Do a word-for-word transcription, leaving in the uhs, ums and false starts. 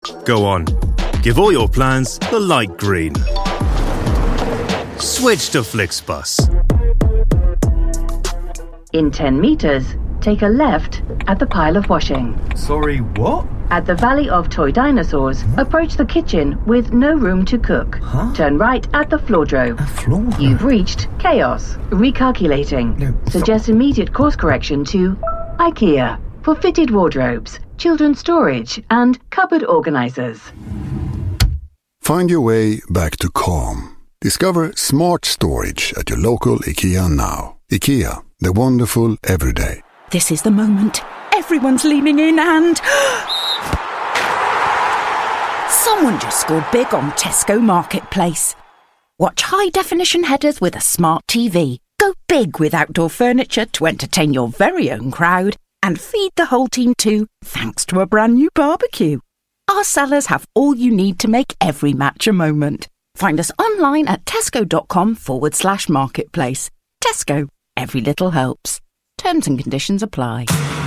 Go on, give all your plans the light green. Switch to FlixBus. In ten metres, take a left at the pile of washing. Sorry, what? At the Valley of Toy Dinosaurs, approach the kitchen with no room to cook. Huh? Turn right at the floordrove. A floor? You've reached chaos. Recalculating. No, stop. Suggest immediate course correction to IKEA for fitted wardrobes, children's storage, and cupboard organisers. Find your way back to calm. Discover smart storage at your local IKEA now. IKEA, the wonderful everyday. This is the moment. Everyone's leaning in and... Someone just scored big on Tesco Marketplace. Watch high-definition headers with a smart T V. Go big with outdoor furniture to entertain your very own crowd. And feed the whole team too, thanks to a brand new barbecue. Our sellers have all you need to make every match a moment. Find us online at tesco.com forward slash marketplace. Tesco, every little helps. Terms and conditions apply.